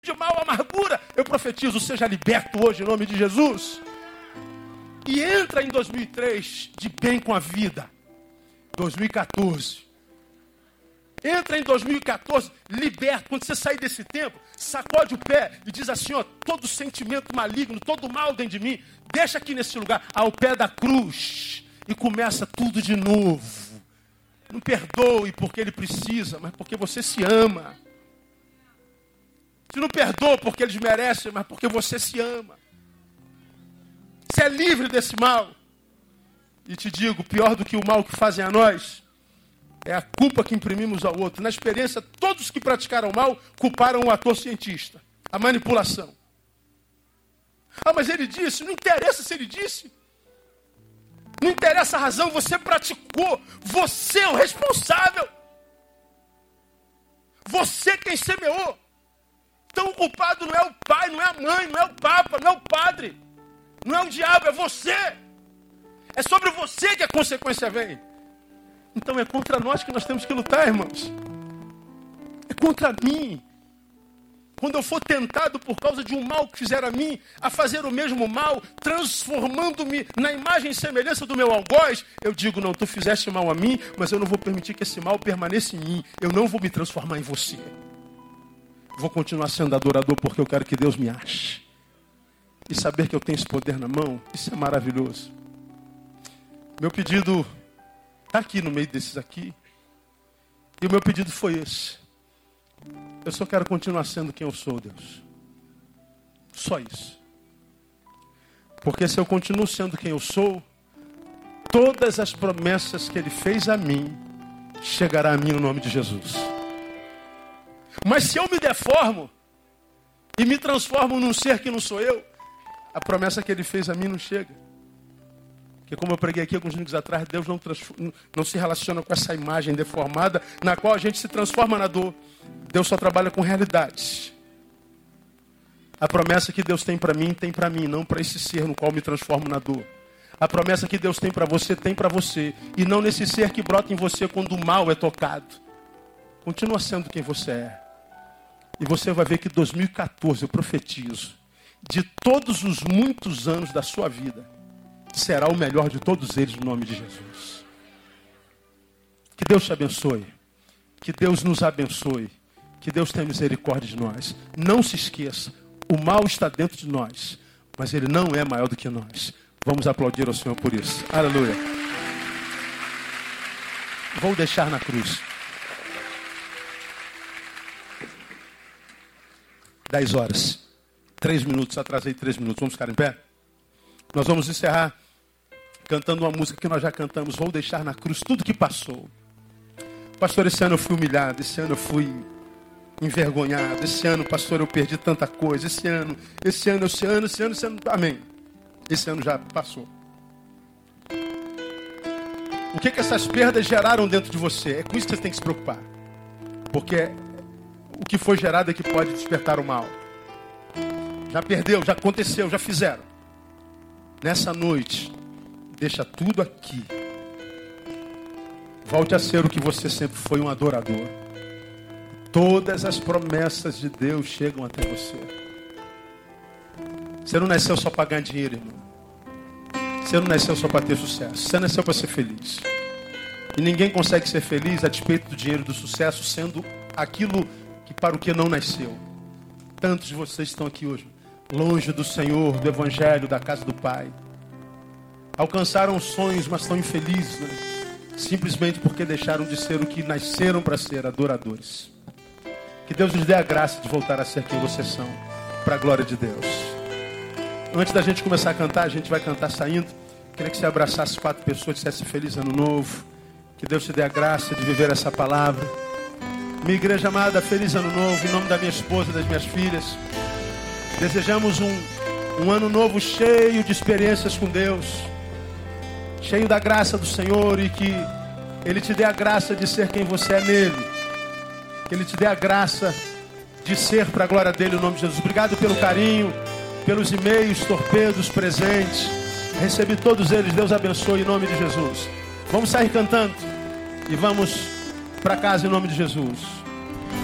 de mal, amargura, eu profetizo, seja liberto hoje em nome de Jesus. E entra em 2003 de bem com a vida. 2014. Entra em 2014, liberto. Quando você sair desse tempo, sacode o pé e diz assim, ó, todo sentimento maligno, todo mal dentro de mim, deixa aqui nesse lugar, ao pé da cruz. E começa tudo de novo. Não perdoe porque ele precisa, mas porque você se ama. Você não perdoa porque eles merecem, mas porque você se ama. Você é livre desse mal. E te digo, pior do que o mal que fazem a nós, é a culpa que imprimimos ao outro. Na experiência, todos que praticaram mal, culparam o ator cientista. A manipulação. Ah, mas ele disse, não interessa se ele disse. Não interessa a razão, você praticou. Você é o responsável. Você quem semeou. Então o culpado não é o pai, não é a mãe, não é o papa, não é o padre. Não é o diabo, é você. É sobre você que a consequência vem. Então é contra nós que nós temos que lutar, irmãos. É contra mim. Quando eu for tentado por causa de um mal que fizeram a mim, a fazer o mesmo mal, transformando-me na imagem e semelhança do meu algoz, eu digo, não, tu fizeste mal a mim, mas eu não vou permitir que esse mal permaneça em mim. Eu não vou me transformar em você. Vou continuar sendo adorador porque eu quero que Deus me ache. E saber que eu tenho esse poder na mão, isso é maravilhoso. Meu pedido está aqui no meio desses aqui. E o meu pedido foi esse. Eu só quero continuar sendo quem eu sou, Deus. Só isso. Porque se eu continuo sendo quem eu sou, todas as promessas que Ele fez a mim, chegará a mim no nome de Jesus. Mas se eu me deformo e me transformo num ser que não sou eu, a promessa que Ele fez a mim não chega. Porque como eu preguei aqui alguns minutos atrás, Deus não se relaciona com essa imagem deformada na qual a gente se transforma na dor. Deus só trabalha com realidades. A promessa que Deus tem para mim, não para esse ser no qual me transformo na dor. A promessa que Deus tem para você, e não nesse ser que brota em você quando o mal é tocado. Continua sendo quem você é. E você vai ver que 2014, eu profetizo, de todos os muitos anos da sua vida, será o melhor de todos eles no nome de Jesus. Que Deus te abençoe. Que Deus nos abençoe. Que Deus tenha misericórdia de nós. Não se esqueça, o mal está dentro de nós, mas ele não é maior do que nós. Vamos aplaudir ao Senhor por isso. Aleluia. Vou deixar na cruz. 10 horas. 3 minutos, atrasei 3 minutos. Vamos ficar em pé? Nós vamos encerrar cantando uma música que nós já cantamos. Vou deixar na cruz tudo que passou. Pastor, esse ano eu fui humilhado. Esse ano eu fui envergonhado. Esse ano, pastor, eu perdi tanta coisa. Esse ano. Amém. Esse ano já passou. O que essas perdas geraram dentro de você? É com isso que você tem que se preocupar. Porque o que foi gerado é que pode despertar o mal. Já perdeu, já aconteceu, já fizeram. Nessa noite, deixa tudo aqui. Volte a ser o que você sempre foi, um adorador. Todas as promessas de Deus chegam até você. Você não nasceu só para ganhar dinheiro, irmão. Você não nasceu só para ter sucesso. Você nasceu para ser feliz. E ninguém consegue ser feliz a despeito do dinheiro e do sucesso, sendo aquilo que para o que não nasceu. Tantos de vocês estão aqui hoje, longe do Senhor, do Evangelho, da casa do Pai. Alcançaram sonhos, mas estão infelizes, né? Simplesmente porque deixaram de ser o que nasceram para ser, adoradores. Que Deus lhes dê a graça de voltar a ser quem vocês são, para a glória de Deus. Antes da gente começar a cantar, a gente vai cantar saindo. Queria que você abraçasse 4 pessoas, dissesse feliz ano novo. Que Deus te dê a graça de viver essa palavra. Minha igreja amada, feliz ano novo, em nome da minha esposa e das minhas filhas. Desejamos um ano novo cheio de experiências com Deus, cheio da graça do Senhor, e que Ele te dê a graça de ser quem você é nele. Que Ele te dê a graça de ser para a glória dele, em nome de Jesus. Obrigado pelo carinho, pelos e-mails, torpedos, presentes. Recebi todos eles, Deus abençoe em nome de Jesus. Vamos sair cantando e vamos para casa em nome de Jesus.